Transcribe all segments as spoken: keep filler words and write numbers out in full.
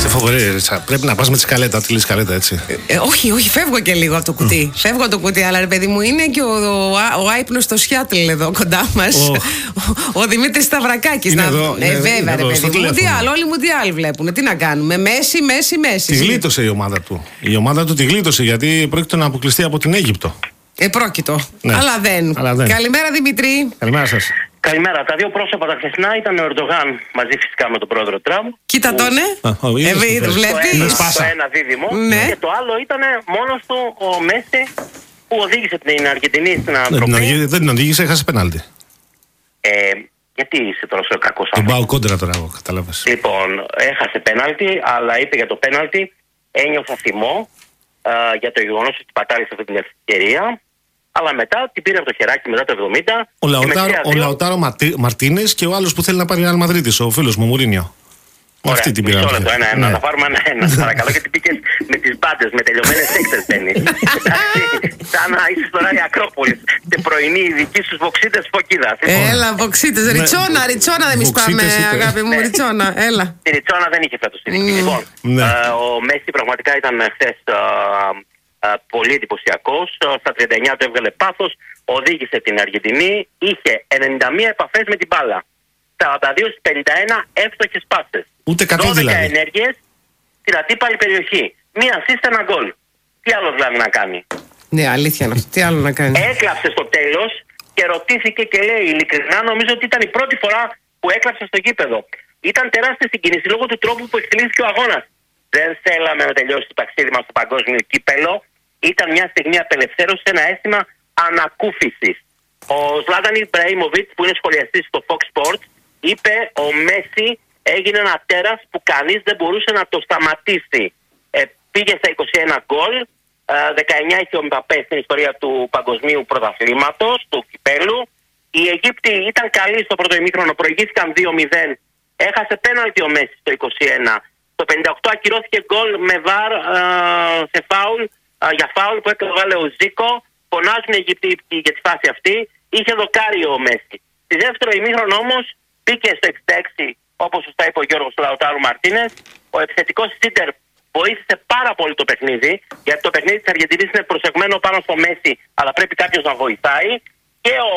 Είσαι φοβερή, Ρίτσα. Πρέπει να πας με τη σκαλέτα, τη σκαλέτα, έτσι. Ε, ε, όχι, όχι, φεύγω και λίγο από το κουτί. Mm. Φεύγω από το κουτί, αλλά ρε παιδί μου, είναι και ο, ο, ο άϊπνος στο Σιάτλ εδώ κοντά μας. Oh. Ο, ο Δημήτρης Σταυρακάκης. Είναι να... εδώ, ε, είναι, βέβαια, είναι ρε εδώ, παιδί μου. Μουντιάλ, όλοι Μουντιάλ βλέπουν. Τι να κάνουμε. Μέση, μέση, μέση. Τη γλίτωσε η ομάδα του. Η ομάδα του τη γλίτωσε γιατί πρόκειται να αποκλειστεί από την Αίγυπτο. Επρόκειτο. Ναι. Αλλά, δεν. Αλλά δεν. Καλημέρα, Δημήτρη. Καλημέρα σας. Καλημέρα. Τα δύο πρόσωπα τα χθεσινά ήταν ο Ερντογάν μαζί φυσικά με τον πρόεδρο Τραμπ. Κοίτα τον, ε. Βλέπει. Το ένα δίδυμο. Ναι. Και το άλλο ήταν μόνος του ο Μέση που οδήγησε την Αργεντινή στην ανατροπή. Δεν την οδήγησε, έχασε πέναλτι. Ε, γιατί είσαι τόσο κακός άνθρωπος? Τον πάω κόντρα τώρα, εγώ κατάλαβες. Λοιπόν, έχασε πέναλτι, αλλά είπε για το πέναλτι, ένιωθα θυμό α, για το γεγονός ότι πατάλησε αυτή την ευκαιρία. Αλλά μετά την πήρε από το χεράκι μετά το εβδομήντα. Ο Λαουτάρο, ο Λαουτάρο Μαρτίνες και ο άλλος που θέλει να πάρει Ρεάλ Μαδρίτης, ο φίλος μου Μουρίνιο. Ωραία, αυτή την πήρα. Μισό λεπτό, ένα-ένα. Ναι. Θα πάρουμε ένα-ένα. Παρακαλώ, γιατί πήγες με τις μπάντες, με τελειωμένες έξτρες μπαίνεις. Σαν να είσαι στο ράδιο Ακρόπολης. Και πρωινή οι δικοί στους βοξίτες φωκίδας. Έλα, βοξίτες. Ριτσόνα, ριτσόνα δεν εμείς πάμε, αγάπη μου. Ριτσόνα, έλα. Τη ριτσόνα δεν είχε φέτος η δική. Λοιπόν, ο Μέση πραγματικά ήταν χθες πολύ εντυπωσιακός. Στα τριάντα εννιά του έβγαλε πάθος. Οδήγησε την Αργεντινή. Είχε ενενήντα μία επαφές με την μπάλα. σαράντα δύο στις πενήντα ένα εύστοχες πάσες. Ούτε κακό δηλαδή. δώδεκα ενέργειες στην αντίπαλη περιοχή. Μία assist, ένα γκολ. Τι άλλο δηλαδή να κάνει? Ναι, αλήθεια είναι αυτό. Τι άλλο να κάνει? Έκλαψε στο τέλος και ρωτήθηκε και λέει ειλικρινά, νομίζω ότι ήταν η πρώτη φορά που έκλαψε στο γήπεδο. Ήταν τεράστια συγκίνηση λόγω του τρόπου που εκτελήθηκε ο αγώνας. Δεν θέλαμε να τελειώσει το ταξίδι μας στο παγκόσμιο κύπελο. Ήταν μια στιγμή απελευθέρωση, ένα αίσθημα ανακούφισης. Ο Ζλάταν Ιμπραήμοβιτς, που είναι σχολιαστής στο Fox Sports, είπε ο Μέση έγινε ένα τέρας που κανείς δεν μπορούσε να το σταματήσει. Ε, πήγε στα είκοσι ένα γκολ, δεκαεννιά είχε ο Μπαπέ στην ιστορία του παγκοσμίου πρωταθλήματος, του κυπέλου. Οι Αιγύπτιοι ήταν καλοί στο πρώτο ημίχρονο, προηγήθηκαν δύο μηδέν. Έχασε πέναλτι ο Μέση στο είκοσι ένα. Το πενήντα οκτώ ακυρώθηκε γκολ με βαρ α, σε φάουλ, α, για φάουλ που έκανε ο Ζίκο. Φωνάζουν οι Αιγύπτιοι για τη φάση αυτή. Είχε δοκάρει ο Μέση. Στη δεύτερο ημίχρονο όμως μπήκε στο εξήντα έξι, όπως σωστά είπε ο Γιώργος Λαουτάρου Μαρτίνες. Ο επιθετικός Σίντερ βοήθησε πάρα πολύ το παιχνίδι, γιατί το παιχνίδι της Αργεντινής είναι προσεγμένο πάνω στο Μέση, αλλά πρέπει κάποιος να βοηθάει. Και ο,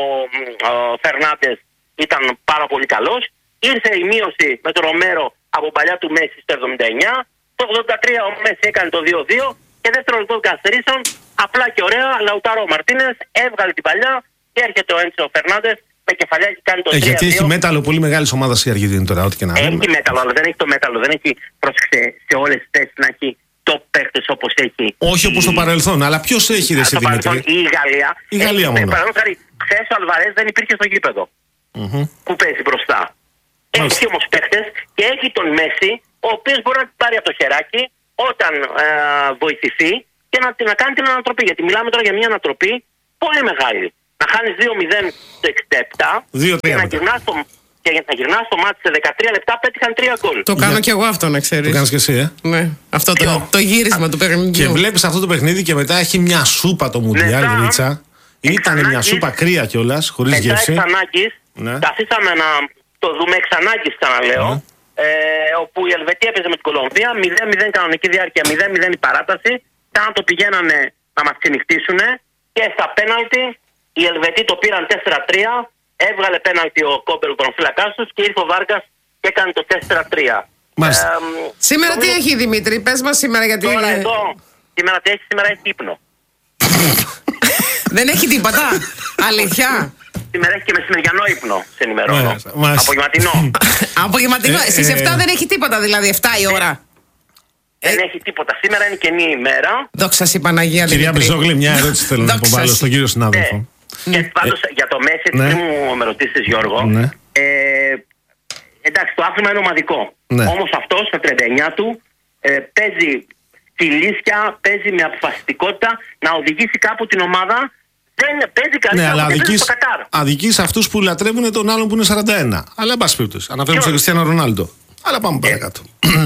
ο Φερνάντες ήταν πάρα πολύ καλός. Ήρθε η μείωση με τον Ρομέρο από παλιά του Μέση στο εβδομήντα εννιά. Το ογδόντα τρία ο Μέση έκανε το δύο δύο και δεύτερο λεπτό καθαρίσεων. Απλά και ωραία, Λαουτάρο Μαρτίνες έβγαλε την παλιά και έρχεται ο Έντσο Φερνάντες με κεφαλιά και κάνει το τρία δύο. Ε, γιατί έχει μέταλλο πολύ μεγάλη ομάδα η Αργεντινή τώρα, ό,τι και να έχει μέταλλο, αλλά δεν έχει το μέταλλο. Δεν έχει, πρόσεξε, σε όλες τις θέσεις να έχει top παίκτες όπως έχει. Όχι η... όπως στο παρελθόν, αλλά ποιος έχει ρε εσύ Δημήτρη? Η Γαλλία. Η Γαλλία μόνο. Παραδείγματος χάρη, χθες ο Αλβαρές δεν υπήρχε στο γήπεδο. Mm-hmm. Που παίζει μπροστά. Μάλιστα. Έχει όμως παίκτες και έχει τον Μέση, ο οποίος μπορεί να την πάρει από το χεράκι όταν ε, βοηθηθεί και να, να κάνει την ανατροπή. Γιατί μιλάμε τώρα για μια ανατροπή πολύ μεγάλη. Να χάνεις δύο μηδέν στο εξήντα επτά και να γυρνάς το, και να γυρνάς το μάτι σε δεκατρία λεπτά πέτυχαν τρία γκολ. Το κάνω για... κι εγώ αυτό, να ξέρεις. Το κάνεις και εσύ, ε? Ναι, αυτό το, το γύρισμα του παιχνιδιού. Και βλέπεις αυτό το παιχνίδι και μετά έχει μια σούπα το Μουντιάλ, Ρίτσα. Ήταν μια σούπα κρύα κιόλας, χωρίς γεύση. Μετά εξ ανάγκης, ναι. καθίσαμε να το δούμε εξ ανάγκης, ξαναλέω. Ναι. Ε, όπου η Ελβετία έπαιζε με την Κολομβία, μηδέν μηδέν κανονική διάρκεια, μηδέν μηδέν η παράταση. Σαν να το πηγαίνανε να μας ξενυχτήσουν και στα πέναλτι. Οι Ελβετοί το πήραν τέσσερα τρία, έβγαλε πέναλτι ο Κόμπελ τον φύλακάς τους και ήρθε ο Βάρκας και έκανε το τέσσερα τρία. Ε, σήμερα τι έχει Δημήτρη, πες μας σήμερα γιατί... Τώρα εδώ, σήμερα τι έχει, σήμερα έχει ύπνο. Δεν έχει τίποτα, αλήθεια. Σήμερα έχει και μεσημεριανό ύπνο, σε ενημερώνω. Απογευματινό. Απογευματινό, στις επτά δεν έχει τίποτα δηλαδή, εφτά η ώρα. Δεν έχει τίποτα. Σήμερα είναι καινή ημέρα. Δόξα σοι Παναγία. Κυρία Μπριζόγλη, μια ερώτηση θέλω να υποβάλω στον κύριο συνάδελφο. Ναι. Και πάντως ε, για το Μέση, επειδή ναι. μου με ρωτήσεις Γιώργο, ναι. ε, εντάξει, το άθλημα είναι ομαδικό. Ναι. Όμως αυτό στα τριάντα εννιά του ε, παίζει φιλίσια, παίζει με αποφασιστικότητα να οδηγήσει κάπου την ομάδα. Δεν παίζει καλύτερα, ναι, αλλά αδικείς, στο Κατάρ. Αδικείς αυτούς που λατρεύουν τον άλλον που είναι σαράντα ένα. Αλλά εν πάση περιπτώσει, αναφέρουμε στον Κριστιάνο Ρονάλντο. Αλλά πάμε παρακάτω.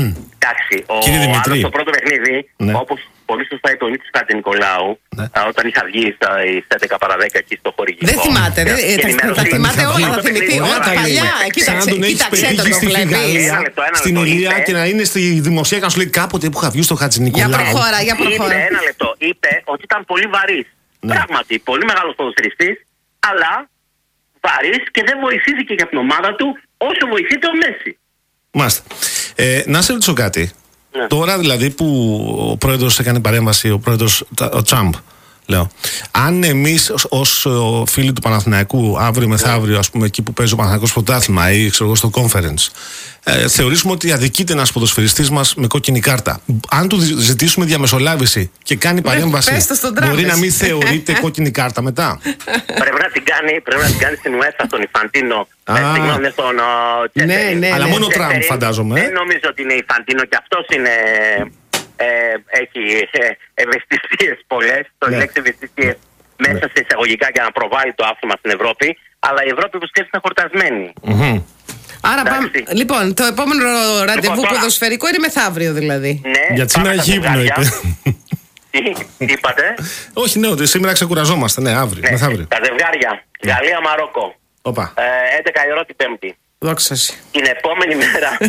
Εντάξει, ο άλλος στο πρώτο παιχνίδι, ναι. όπως πολύ σωστά είπε ο Νίκος Χατζηνικολάου, ναι. όταν είχα βγει στα έντεκα παρά δέκα εκεί στο χορηγικό. Δεν θυμάται, δεν θα θυμάται όλα, θα θυμηθεί όλα τα παλιά. Κοίταξε το το βλέπεις. Στην Ηλία και να είναι στη δημοσία και να σου λέει κάποτε που είχα βγει στο Χατζηνικολάου. Για προχώρα, για προχώρα. Ένα λεπτό, είπε ότι ήταν πολύ βαρύς. Πράγματι, πολύ μεγάλος ποδοσφαιριστής, αλλά βαρύς και δεν βοηθήθηκε για την ομάδα του όσο βοηθείται ο Μέση. Μάλιστα. Ε, να σε ρωτήσω κάτι. Ναι. Τώρα δηλαδή που ο πρόεδρος έκανε παρέμβαση, ο πρόεδρος ο Τραμπ, λέω, αν εμείς ως φίλοι του Παναθηναϊκού αύριο μεθαύριο, ας πούμε, εκεί που παίζει ο Παναθηναϊκός πρωτάθλημα ή ξέρω εγώ στο conference, ε, θεωρήσουμε ότι αδικείται ένας ποδοσφαιριστής μας με κόκκινη κάρτα, αν του ζητήσουμε διαμεσολάβηση και κάνει παρέμβαση, μπορεί να μην θεωρείται κόκκινη κάρτα μετά? Πρέπει να την κάνει, πρέπει να την κάνει στην UEFA, στον Ιφαντίνο. Ναι, στον ναι, ναι. Αλλά μόνο ο Τραμπ, φαντάζομαι. Δεν νομίζω ότι είναι Ιφαντίνο και αυτός είναι. Ε, έχει ε, ευαισθησίες πολλές, το ναι. λέξη ευαισθησίες ναι. μέσα σε εισαγωγικά για να προβάλλει το άθλημα στην Ευρώπη, αλλά η Ευρώπη που σκέφτεται είναι χορτασμένη. Mm-hmm. Άρα πάμε, λοιπόν, το επόμενο ραντεβού λοιπόν, ποδοσφαιρικό είναι μεθαύριο δηλαδή. Ναι, γιατί σήμερα έχει ύπνο, είπε. Τι είπατε? Όχι, ναι, ότι σήμερα ξεκουραζόμαστε, ναι, αύριο, ναι, μεθαύριο. Τα ζευγάρια, Γαλλία-Μαρόκο, ε, έντεκα η ώρα την Πέμπτη. Δόξα σου. Την επόμενη μέρα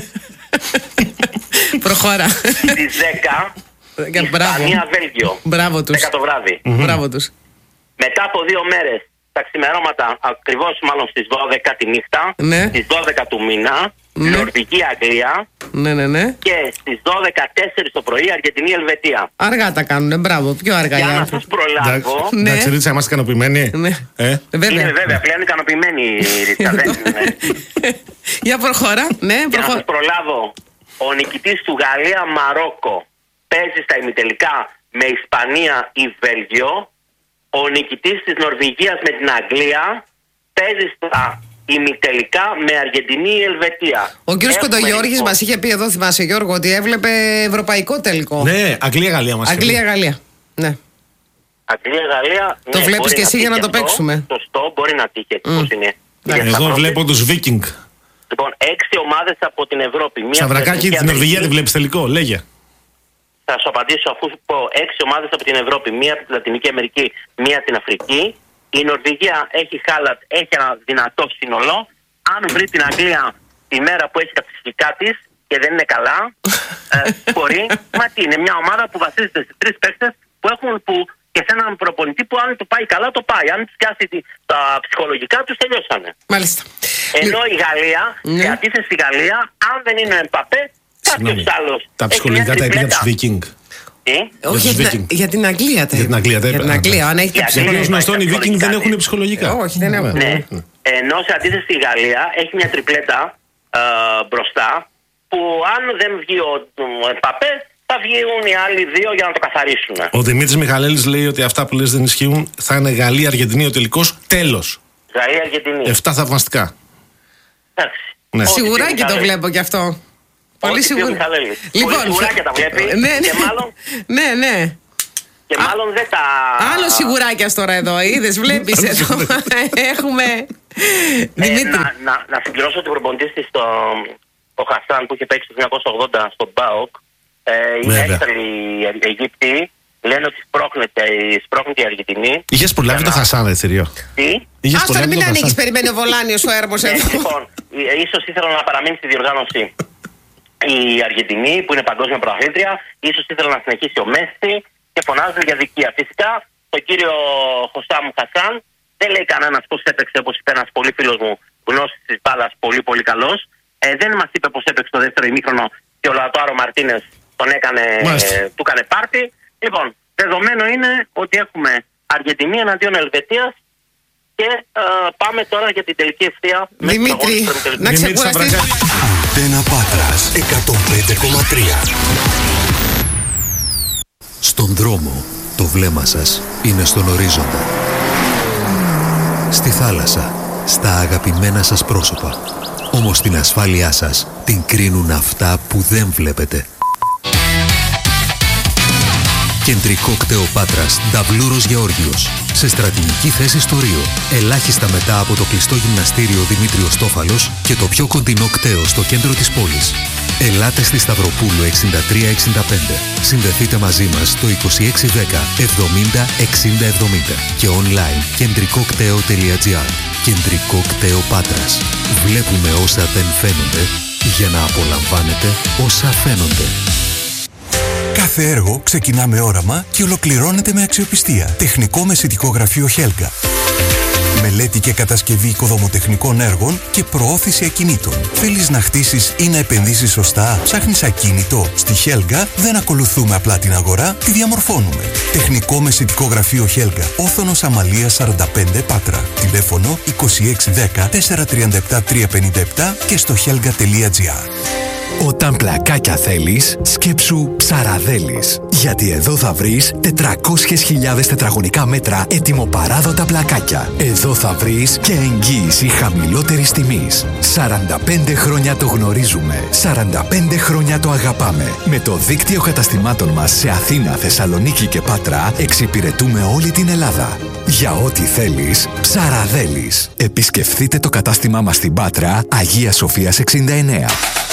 προχώρα. Στις δέκα Ισπανία-Βέλγιο. Μπράβο τους. δέκα το βράδυ. Mm-hmm. Μπράβο τους. Μετά από δύο μέρες, τα ξημερώματα, ακριβώς μάλλον στις δώδεκα τη νύχτα, ναι. στις δώδεκα του μήνα, ναι. Νορβηγία-Αγγλία, ναι, ναι, ναι. και στις δώδεκα τέσσερα το πρωί Αργεντινή-Ελβετία. Αργά τα κάνουνε, μπράβο, πιο αργά. Για να σας προλάβω. Ναι. Εντάξει, Ρίτσα, είμαστε ικανοποιημένοι. Ναι. Ε? Βέβαια. Είναι βέβαια, πλέον ικανοποιημένοι η Ρίτσα. Δεν είναι. Για προχώρα, ναι, Για προχώρα. να σας προλάβω, ο νικητής του Γαλλία-Μαρόκο παίζει στα ημιτελικά με Ισπανία ή Βέλγιο. Ο νικητής της Νορβηγίας με την Αγγλία παίζει στα ημιτελικά με Αργεντινή ή Ελβετία. Ο κ. Κοντογιώργης λοιπόν μας είχε πει εδώ, θυμάσαι Γιώργο, ότι έβλεπε ευρωπαϊκό τελικό. Ναι, Αγγλία-Γαλλία μας είχε πει. Αγγλία-Γαλλία, ναι. Αγγλία-Γαλλία, το ναι, βλέπεις και εσύ για να το παίξουμε. Σωστό, μπορεί να τύχει έτσι mm. πώς είναι. Εγώ βλέπω τους Βίκινγκ. Λοιπόν, έξι ομάδες από την Ευρώπη. Σαβρακάκι, την Νορβηγία τη βλέπεις τελικό, λέγε. Θα σου απαντήσω αφού σου πω έξι ομάδες από την Ευρώπη, μία από τη Λατινική Αμερική, μία από την Αφρική. Η Νορβηγία έχει Χάλατ, έχει ένα δυνατό σύνολο. Αν βρει την Αγγλία τη μέρα που έχει τα ψυχικά της και δεν είναι καλά, ε, μπορεί. Μα τι είναι, μια ομάδα που βασίζεται σε τρεις παίκτες που έχουν που, και σε έναν προπονητή που αν του πάει καλά το πάει. Αν του πιάσει τα ψυχολογικά τους τελειώσανε. Μάλιστα. Ενώ η Γαλλία, ναι. σε αντίθεση στη Γαλλία, αν δεν είναι ο Εμπαπέ, κάποιος άλλος. Τα ψυχολογικά τα είπε για τους Βίκινγκ. Όχι, για, την, για την Αγγλία τα Για την Αγγλία, για την Αγγλία. Αν έχει ψυχολογικά. γνωστόν, οι Βίκινγκ δεν έχουν ψυχολογικά. Όχι, δεν έχουν. Ναι. Ενώ σε αντίθεση στη Γαλλία έχει μια τριπλέτα ε, μπροστά που αν δεν βγει ο, ο Εμπαπέ, θα βγουν οι άλλοι δύο για να το καθαρίσουν. Ο Δημήτρης Μιχαλέλης λέει ότι αυτά που λες δεν ισχύουν. Θα είναι Γαλλία-Αργεντινή ο τελικός. Τέλος. Γαλλία-Αργεντινή. Εφτά θαυμαστικά. Εντάξει. Ναι. Σιγουράκι το βλέπω κι αυτό. Πολύ σίγουρα. Λοιπόν, πολύ σιγουράκια τα βλέπει. Ναι, και μάλλον. Ναι, ναι. Και μάλλον δεν τα. Άλλο σιγουράκια τώρα εδώ, είδες, βλέπεις εδώ. Έχουμε. Δημήτρη. Ε, να, να, να συμπληρώσω την προπονητή της στο ο Χασάν που είχε παίξει το χίλια εννιακόσια ογδόντα στον ΠΑΟΚ. Ε, είναι έξαλλοι οι Αιγύπτιοι. Λένε ότι σπρώχνεται η Αργεντινή. Είχες προλάβει το Χασάν, ρε Θηριό. Τι? Ας τώρα μην ανοίξεις, περιμένει ο Βολάνιος ο Έρμος εδώ. Λοιπόν, ίσως ήθελα να παραμείνει στη διοργάνωση η Αργεντινή που είναι παγκόσμια πρωταθλήτρια. Ίσως ήθελα να συνεχίσει ο Μέση και φωνάζουν για δικία. Φυσικά, τον κύριο Χωσάμ Χασάν δεν λέει κανένας πώς έπαιξε, όπως είπε ένας πολύ φίλος μου γνώσης της μπάλας, πολύ πολύ καλός. Ε, δεν μας είπε πώς έπαιξε το δεύτερο ημίχρονο και ο Λαοτάρο Μαρτίνες τον έκανε, ε, του έκανε πάρτι. Λοιπόν, δεδομένο είναι ότι έχουμε Αργεντινή εναντίον Ελβετίας και ε, πάμε τώρα για την τελική ευθεία. Δημήτρη, να ξεκουραστείς. Αντένα Πάτρας εκατόν πέντε κόμμα τρία. Στον δρόμο, το βλέμμα σας είναι στον ορίζοντα. Στη θάλασσα, στα αγαπημένα σας πρόσωπα. Όμως την ασφάλειά σας την κρίνουν αυτά που δεν βλέπετε. Κεντρικό κτέο Πάτρας, Νταβλούρος Γεώργιος. Σε στρατηγική θέση στο Ρίο. Ελάχιστα μετά από το κλειστό γυμναστήριο Δημήτριος Τόφαλος και το πιο κοντινό κτέο στο κέντρο της πόλης. Ελάτε στη Σταυροπούλου εξήντα τρία εξήντα πέντε. Συνδεθείτε μαζί μας στο είκοσι έξι δέκα εβδομήντα εξήντα εβδομήντα και online κεντρικόκτεο τελεία τζι άρ. Κεντρικό Κτέο Πάτρας. Βλέπουμε όσα δεν φαίνονται για να απολαμβάνετε όσα φαίνονται. Κάθε έργο ξεκινά με όραμα και ολοκληρώνεται με αξιοπιστία. Τεχνικό μεσητικό γραφείο Χέλγα. Μελέτη και κατασκευή οικοδομοτεχνικών έργων και προώθηση ακινήτων. Θέλεις να χτίσεις ή να επενδύσεις σωστά? Ψάχνεις ακίνητο? Στη Χέλγα δεν ακολουθούμε απλά την αγορά, τη διαμορφώνουμε. Τεχνικό μεσητικό γραφείο Χέλγα. Όθωνος Αμαλίας σαράντα πέντε Πάτρα. Τηλέφωνο είκοσι έξι δέκα τετρακόσια τριάντα επτά τριακόσια πενήντα επτά και στο χέλγα τελεία τζι άρ. Όταν πλακάκια θέλεις, σκέψου Ψαραδέλης. Γιατί εδώ θα βρεις τετρακόσιες χιλιάδες τετραγωνικά μέτρα ετοιμοπαράδοτα πλακάκια. Εδώ θα βρεις και εγγύηση χαμηλότερης τιμής. σαράντα πέντε χρόνια το γνωρίζουμε. σαράντα πέντε χρόνια το αγαπάμε. Με το δίκτυο καταστημάτων μας σε Αθήνα, Θεσσαλονίκη και Πάτρα εξυπηρετούμε όλη την Ελλάδα. Για ό,τι θέλεις, Ψαραδέλης. Επισκεφθείτε το κατάστημά μας στην Πάτρα, Αγία Σοφίας εξήντα εννέα.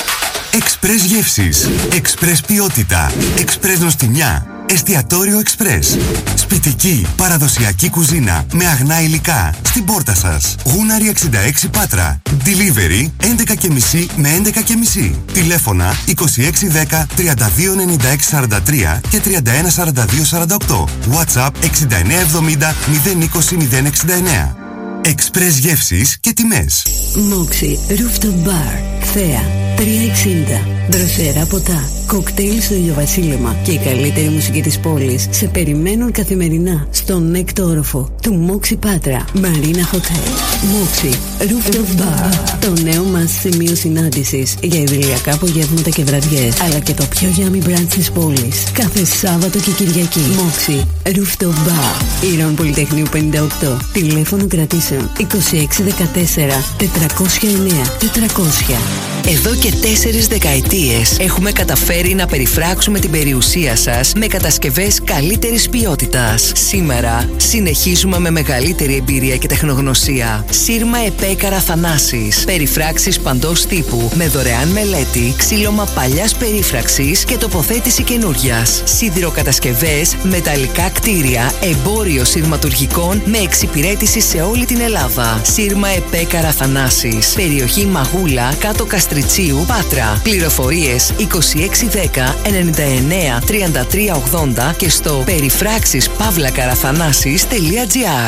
Εξπρές γεύσεις, εξπρές ποιότητα, εξπρές νοστιμιά, εστιατόριο εξπρές. Σπιτική, παραδοσιακή κουζίνα με αγνά υλικά στην πόρτα σας. Γούναρη εξήντα έξι Πάτρα. Delivery έντεκα και μισή με έντεκα και μισή. Τηλέφωνα είκοσι έξι δέκα τριάντα δύο ενενήντα έξι σαράντα τρία και τριάντα ένα σαράντα δύο σαράντα οκτώ. WhatsApp εξήντα εννέα εβδομήντα μηδέν είκοσι μηδέν εξήντα εννέα. Εξπρές γεύσεις και τιμές. Moxie Rooftop Bar. Θέα τριακόσια εξήντα. Δροσερά ποτά, κοκτέιλ στο ηλιοβασίλεμα και η καλύτερη μουσική της πόλης σε περιμένουν καθημερινά στον έκτο όροφο του Moxie Πάτρα Marina Hotel. Moxie Rooftop Bar. Το νέο μας σημείο συνάντησης για ιδηλιακά απογεύματα και βραδιές, αλλά και το πιο yummy brunch της πόλης. Κάθε Σάββατο και Κυριακή. Moxie Rooftop Bar. Ήρων Πολυτεχνείου πενήντα οκτώ. Τηλέφωνο κρατήσεων είκοσι έξι δεκατέσσερα τετρακόσια εννέα τετρακόσια. Εδώ και τέσσερις δεκαετίες έχουμε καταφέρει να περιφράξουμε την περιουσία σας με κατασκευές καλύτερης ποιότητας. Σήμερα συνεχίζουμε με μεγαλύτερη εμπειρία και τεχνογνωσία. Σύρμα Επέκαρα Θανάσης. Περιφράξεις παντός τύπου με δωρεάν μελέτη, ξύλωμα παλιάς περίφραξης και τοποθέτηση καινούριας. Σιδηροκατασκευές, μεταλλικά κτίρια, εμπόριο σειρματουργικών με εξυπηρέτηση σε όλη την Ελλάδα. Σύρμα Επέκαρα Θανάσης. Περιοχή Μαγούλα, κάτω Καστριτσίου, Πάτρα. Πληροφορίες είκοσι έξι δέκα ενενήντα εννέα τριάντα τρία ογδόντα και στο περιφράξεις παύλα καραθανάσης τελεία τζι άρ.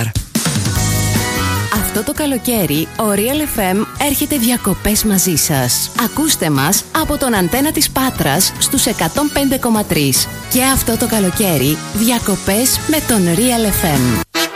Αυτό το καλοκαίρι ο Real εφ εμ έρχεται διακοπές μαζί σας. Ακούστε μας από τον αντένα της Πάτρας στους εκατόν πέντε κόμμα τρία. Και αυτό το καλοκαίρι διακοπές με τον Real εφ εμ.